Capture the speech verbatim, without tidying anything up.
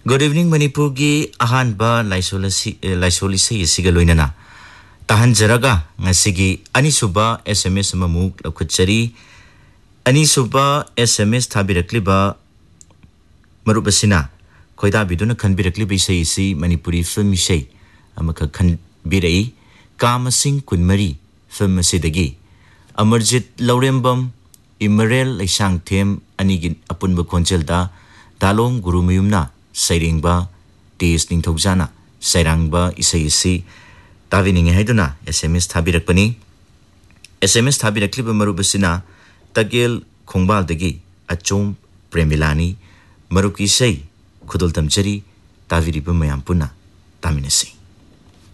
Good evening, Manipur gi ahanba laisolasi laisolisi isiga loinana. Tahan jaraga ngasigi anisuba S M S mamuk lakuchari anisuba S M S thabirakliba marubasina koida biduna khanbirakliba isai isi Manipuri film isai amaka khanbirai Kamasing Kunmari film asidagi Amarjit Laurembam Immerel Laisang Them anigin apunba konjelda Dalong Gurumuyumna Sairingba Tis Ningthokjana Sairangba isai isi tavininge haiduna S M S thabirakpani S M S thabirakliba marubasina Tagel Khongbaldagi Achom Premilani Maruki isai khudul tamchari taviriba mayam puna taminasi